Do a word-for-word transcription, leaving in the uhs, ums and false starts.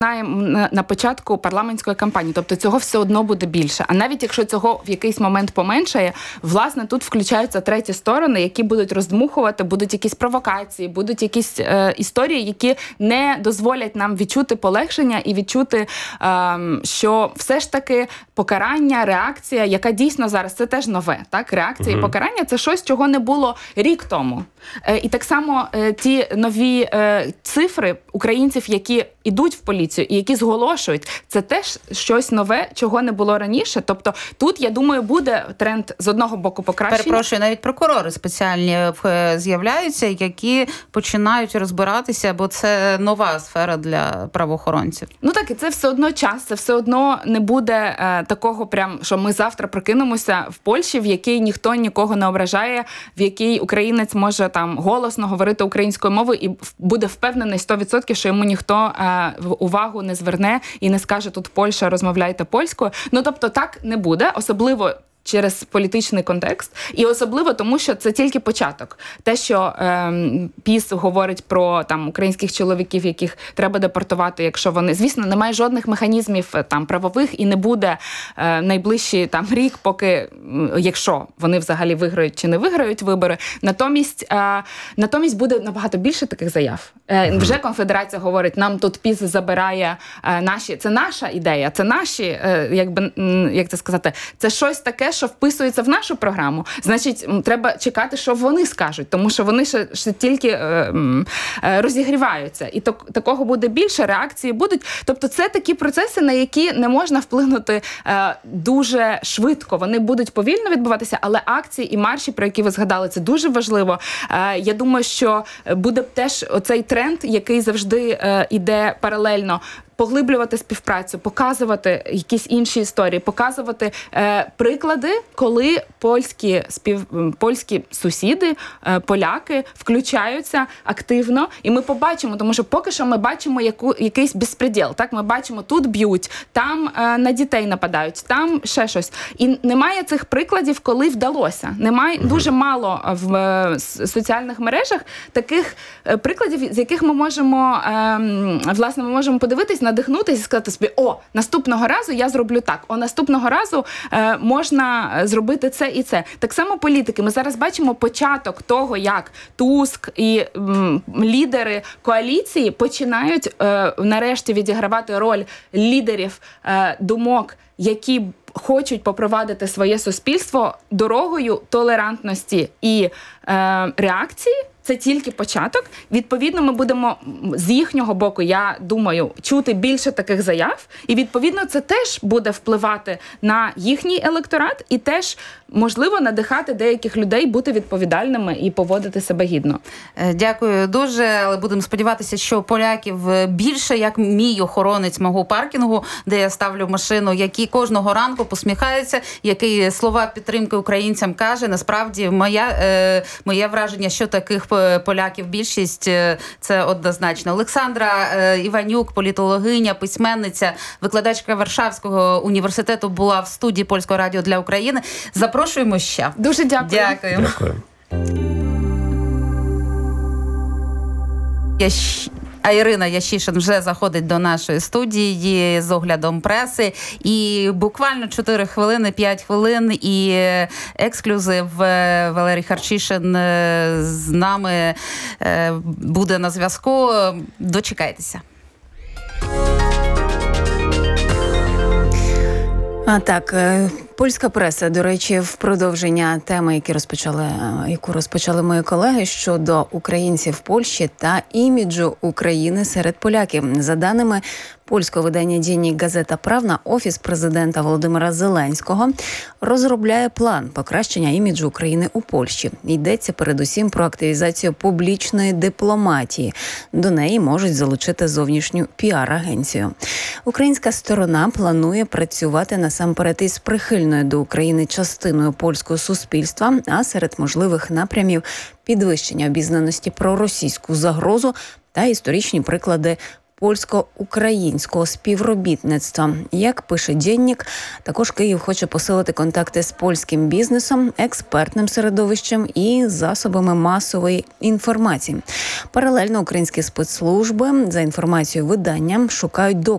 на початку парламентської кампанії. Тобто цього все одно буде більше. А навіть якщо цього в якийсь момент поменшає, власне, тут включаються треті сторони, які будуть роздмухувати, будуть якісь провокації, будуть якісь е, історії, які не дозволять нам відчути полегшення і відчути, е, що все ж таки покарання, реакція, яка дійсно зараз, це теж нове, так? Реакція uh-huh. і покарання – це щось, чого не було рік тому. Е, і так само е, ті нові е, цифри українців, які ідуть в поліцію і які зголошують, це теж щось нове, чого не було раніше. Тобто тут, я думаю, буде тренд з одного боку покращення. Перепрошую, навіть прокурори спеціальні з'являються, які починають розбиратися, бо це нова сфера для правоохоронців. Ну так, і це все одно час, це все одно не буде е, такого прям, що ми завтра прокинемося в Польщі, в якій ніхто нікого не ображає, в якій українець може там голосно говорити українською мовою і буде впевнений сто відсотків, що йому ніхто е, увагу не зверне і не скаже, тут Польща, розмовляйте польською. Ну, тобто так не буде, особливо через політичний контекст, і особливо тому, що це тільки початок. Те, що е, ПіС говорить про там українських чоловіків, яких треба депортувати, якщо вони, звісно, немає жодних механізмів там правових і не буде е, найближчий там рік, поки, якщо вони взагалі виграють чи не виграють вибори. Натомість, е, натомість буде набагато більше таких заяв. Е, вже Конфедерація говорить, нам тут ПіС забирає е, наші, це наша ідея, це наші, е, якби, як це сказати, це щось таке, що вписується в нашу програму, значить, треба чекати, що вони скажуть, тому що вони ще, ще тільки е, е, розігріваються. І то, такого буде більше, реакції будуть. Тобто це такі процеси, на які не можна вплинути е, дуже швидко. Вони будуть повільно відбуватися, але акції і марші, про які ви згадали, це дуже важливо. Е, я думаю, що буде теж оцей тренд, який завжди е, іде паралельно, поглиблювати співпрацю, показувати якісь інші історії, показувати е, приклади, коли польські спів польські сусіди, е, поляки включаються активно, і ми побачимо, тому що поки що ми бачимо яку якийсь безпреділ. Так, ми бачимо, тут б'ють, там е, на дітей нападають, там ще щось. І немає цих прикладів, коли вдалося. Немає mm-hmm. дуже мало в е, соціальних мережах таких е, прикладів, з яких ми можемо е, власне ми можемо подивитись, надихнутися і сказати собі, о, наступного разу я зроблю так, о, наступного разу е, можна зробити це і це. Так само політики. Ми зараз бачимо початок того, як Туск і м, лідери коаліції починають е, нарешті відігравати роль лідерів е, думок, які хочуть попровадити своє суспільство дорогою толерантності і е, реакції. Це тільки початок. Відповідно, ми будемо з їхнього боку, я думаю, чути більше таких заяв. І, відповідно, це теж буде впливати на їхній електорат і теж, можливо, надихати деяких людей бути відповідальними і поводити себе гідно. Дякую дуже, але будемо сподіватися, що поляків більше, як мій охоронець мого паркінгу, де я ставлю машину, який кожного ранку посміхається, який слова підтримки українцям каже. Насправді, моя, е, моє враження, що таких поляків більшість, це однозначно. Олександра Іванюк, політологиня, письменниця, викладачка Варшавського університету, була в студії Польського радіо для України. Запрошуємо ще. Дуже дякую. Дякую. Дякую. Я А Ірина Ящишин вже заходить до нашої студії з оглядом преси. І буквально чотири хвилини, п'ять хвилин і ексклюзив. Валерій Харчишин з нами буде на зв'язку. Дочекайтеся. А так, польська преса, до речі, в продовження теми, які розпочали, яку розпочали мої колеги щодо українців в Польщі та іміджу України серед поляків. За даними польського видання «Дінік Газета Правна», Офіс президента Володимира Зеленського розробляє план покращення іміджу України у Польщі. Йдеться передусім про активізацію публічної дипломатії. До неї можуть залучити зовнішню піар-агенцію. Українська сторона планує працювати насамперед із прихильною до України частиною польського суспільства, а серед можливих напрямів підвищення обізнаності про російську загрозу та історичні приклади польсько-українського співробітництва. Як пише «Дєннік», також Київ хоче посилити контакти з польським бізнесом, експертним середовищем і засобами масової інформації. Паралельно українські спецслужби, за інформацією видання, шукають докази